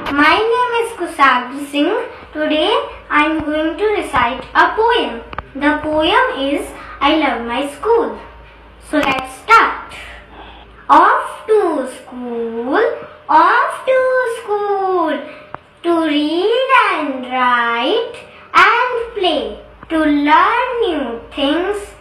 My name is Kusagri Singh. Today I am going to recite a poem. The poem is I Love My School. So let's start. Off to school, to read and write and play, to learn new things